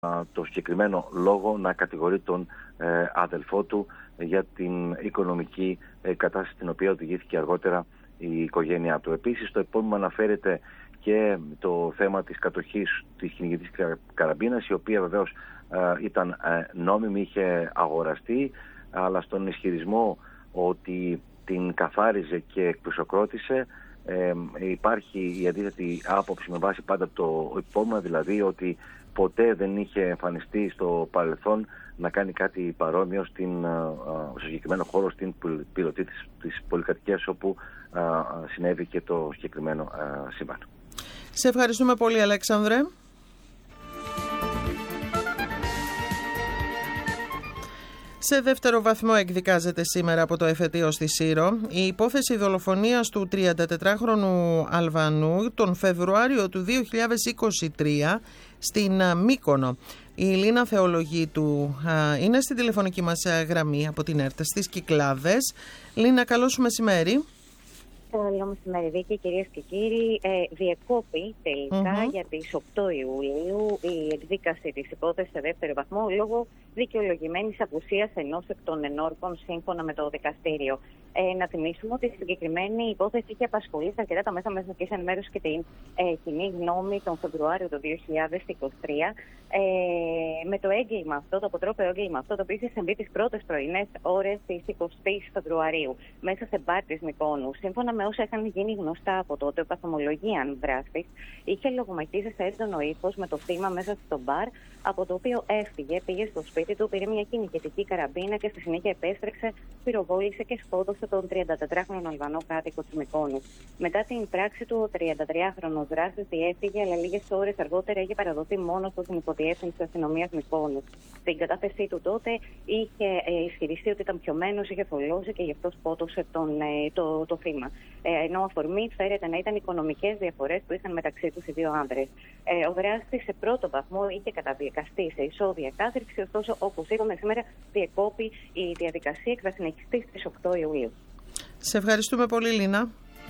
το συγκεκριμένο λόγο να κατηγορεί τον αδελφό του για την οικονομική κατάσταση στην οποία οδηγήθηκε αργότερα η οικογένειά του. Επίσης, στο επόμενο αναφέρεται και το θέμα της κατοχής της κυνηγητής καραμπίνας, η οποία βεβαίως ήταν νόμιμη, είχε αγοραστεί, αλλά στον ισχυρισμό ότι την καθάριζε και εκπροσωπρότησε, υπάρχει η αντίθετη άποψη με βάση πάντα το υπόμνημα, δηλαδή ότι ποτέ δεν είχε εμφανιστεί στο παρελθόν να κάνει κάτι παρόμοιο στο συγκεκριμένο χώρο, στην πιλωτή της πολυκατοικίας, όπου συνέβη και το συγκεκριμένο σύμπαν. Σε ευχαριστούμε πολύ, Αλέξανδρε. Σε δεύτερο βαθμό εκδικάζεται σήμερα από το εφετείο στη Σύρο η υπόθεση δολοφονίας του 34χρονου Αλβανού τον Φεβρουάριο του 2023 στην Μύκονο. Η Λίνα Θεολογίτου είναι στην τηλεφωνική μας γραμμή από την ΕΡΤ στις Κυκλάδες. Λίνα, καλό σου μεσημέρι. Καλό μεσημέρι, Βίκη, κυρίες και κύριοι. Διεκόπη τελικά για τις 8 Ιουλίου η εκδίκαση της υπόθεσης σε δεύτερο βαθμό λόγω δικαιολογημένης απουσίας ενός εκ των ενόρκων σύμφωνα με το δικαστήριο. Να θυμίσουμε ότι η συγκεκριμένη υπόθεση είχε απασχολήσει αρκετά τα μέσα μαζικής ενημέρωσης και την κοινή γνώμη τον Φεβρουάριο του 2023 με το έγκλημα αυτό, το αποτρόπαιο έγκλημα αυτό, το οποίο είχε συμβεί τις πρώτες πρωινές ώρες της 20ης Φεβρουαρίου μέσα σε μπαρ της Μυκόνου. Σύμφωνα με όσα είχαν γίνει γνωστά από τότε, ο καθομολογίαν δράστης είχε λογομαχήσει σε έντονο ύφος με το θύμα μέσα στο μπαρ, από το οποίο έφυγε, πήγε στο σπίτι του, πήρε μια κυνηγητική καραμπίνα και στη συνέχεια επέστρεψε, πυροβόλησε και σκότωσε τον 34χρονο Αλβανό κάτοικο της Μυκόνου. Μετά την πράξη του, ο 33χρονος δράστης διέφυγε, αλλά λίγες ώρες αργότερα είχε παραδοθεί μόνος του στην υποδιεύθυνση της αστυνομίας Μυκόνου. Στην κατάθεσή του τότε είχε ισχυριστεί ότι ήταν πιωμένος, είχε θολώσει και γι' αυτό σκότωσε το θύμα. Ενώ αφορμή φέρεται να ήταν οικονομικές διαφορές που είχαν μεταξύ τους οι δύο άνδρες. Ο δράστης σε πρώτο βαθμό είχε καταδικαστεί σε ισόβια κάθριξη, ωστόσο, όπως είπαμε, σήμερα διεκόπη η διαδικασία και θα συνεχιστεί στις 8 Ιουλίου. Σε ευχαριστούμε πολύ, Λίνα.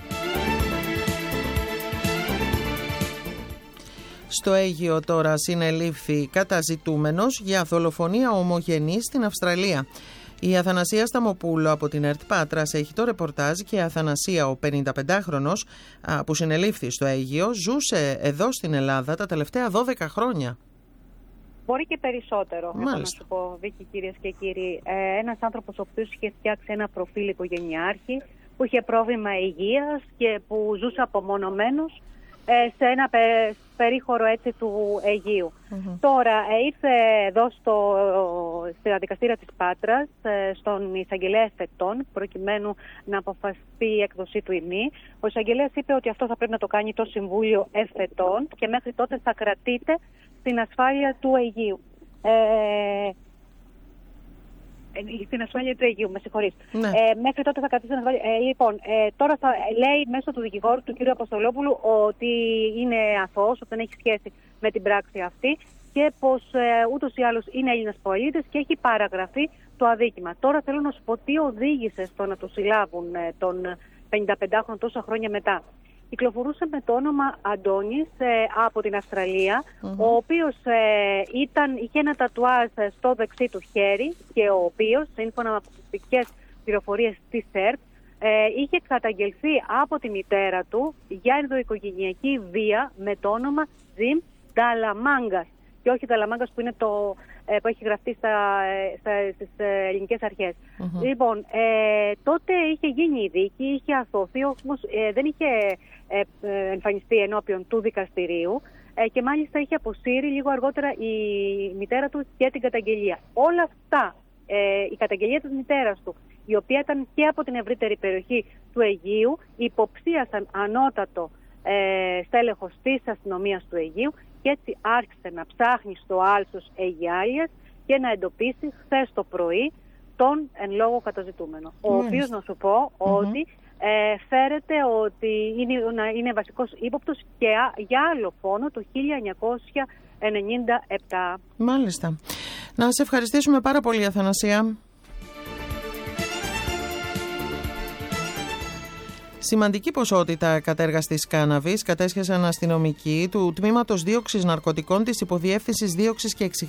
Στο Αίγυο τώρα συνελήφθη καταζητούμενος για δολοφονία ομογενή στην Αυστραλία. Η Αθανασία Σταμοπούλου από την ΕΡΤ Πάτρας έχει το ρεπορτάζ και η Αθανασία, ο 55χρονος που συνελήφθη στο Αίγυο, ζούσε εδώ στην Ελλάδα τα τελευταία 12 χρόνια. Μπορεί και περισσότερο, να σου πω, Βίκη, κυρίες και κύριοι. Ένας άνθρωπος ο οποίος είχε φτιάξει ένα προφίλ οικογενειάρχη, που είχε πρόβλημα υγείας και που ζούσε απομονωμένος σε ένα περίχωρο έτσι του Αιγείου. Τώρα ήρθε εδώ στα δικαστήρια της Πάτρας, στον εισαγγελέα εφετών, προκειμένου να αποφασιστεί η έκδοσή του ή μη. Ο εισαγγελέας είπε ότι αυτό θα πρέπει να το κάνει το Συμβούλιο Εφετών και μέχρι τότε θα κρατείται στην ασφάλεια του Αιγείου. Στην ασφάλεια του Αιγείου, με συγχωρείς. Ναι. Μέχρι τότε θα κρατήσει την ασφάλεια. Τώρα θα λέει μέσω του δικηγόρου του κ. Αποστολόπουλου ότι είναι αθώος, ότι δεν έχει σχέση με την πράξη αυτή και πως ούτως ή άλλως είναι Έλληνας πολίτης και έχει παραγραφεί το αδίκημα. Τώρα θέλω να σου πω τι οδήγησε στο να το συλλάβουν τον 55χρονο τόσα χρόνια μετά. Κυκλοφορούσε με το όνομα Αντώνης από την Αυστραλία, ο οποίος είχε ένα τατουάζ στο δεξί του χέρι και ο οποίος, σύμφωνα με αποδεικτικές πληροφορίες της ΕΡΤ, είχε καταγγελθεί από τη μητέρα του για ενδοοικογενειακή βία με το όνομα Τζιμ Νταλαμάγκας και όχι Νταλαμάγκας που είναι που έχει γραφτεί στις ελληνικές αρχές. Λοιπόν, τότε είχε γίνει η δίκη, είχε αθώθει, όμως δεν είχε εμφανιστεί ενώπιον του δικαστηρίου και μάλιστα είχε αποσύρει λίγο αργότερα η μητέρα του και την καταγγελία. Όλα αυτά, η καταγγελία της μητέρας του, η οποία ήταν και από την ευρύτερη περιοχή του Αιγείου, υποψίασαν ανώτατο στέλεχος της αστυνομίας του Αιγείου και έτσι άρχισε να ψάχνει στο άλσος Αιγιάλιας και να εντοπίσει χθες το πρωί τον εν λόγω καταζητούμενο. Ο οποίος, να σου πω, ότι φέρεται ότι είναι βασικός ύποπτος και για άλλο φόνο το 1997. Μάλιστα. Να σε ευχαριστήσουμε πάρα πολύ, Αθανασία. Σημαντική ποσότητα κατέργαστης κάναβης κατέσχεσαν αστυνομικοί του Τμήματος Δίωξης Ναρκωτικών της Υποδιεύθυνσης Δίωξης και